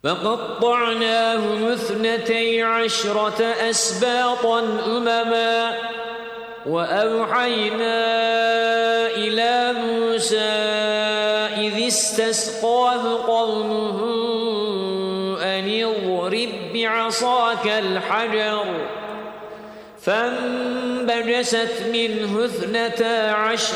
فقطعناهم 12 أسباطا أمما وأوحينا إلى موسى إذ استسقاه قومه أن اضرب بعصاك الحجر فانبجست منه 12